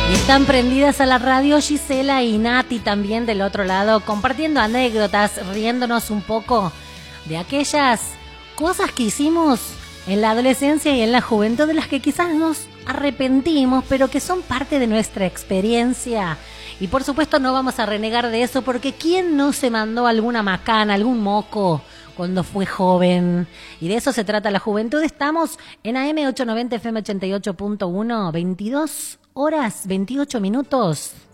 Y están prendidas a la radio Gisela y Nati también del otro lado, compartiendo anécdotas, riéndonos un poco de aquellas cosas que hicimos en la adolescencia y en la juventud, de las que quizás nos arrepentimos, pero que son parte de nuestra experiencia. Y por supuesto no vamos a renegar de eso, porque ¿quién no se mandó alguna macana, algún moco cuando fue joven? Y de eso se trata la juventud. Estamos en AM 890 FM 88.1, 22 horas 28 minutos.